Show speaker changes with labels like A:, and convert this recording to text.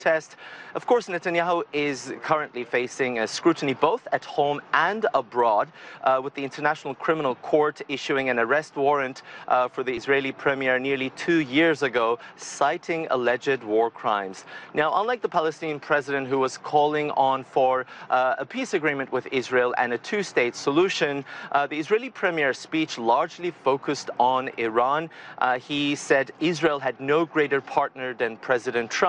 A: test. Of course, Netanyahu is currently facing scrutiny both at home and abroad, with the International Criminal Court issuing an arrest warrant for the Israeli premier nearly 2 years ago, citing alleged war crimes. Now, unlike the Palestinian president who was calling on for a peace agreement with Israel and a two-state solution, the Israeli premier's speech largely focused on Iran. He said Israel had no greater partner than President Trump.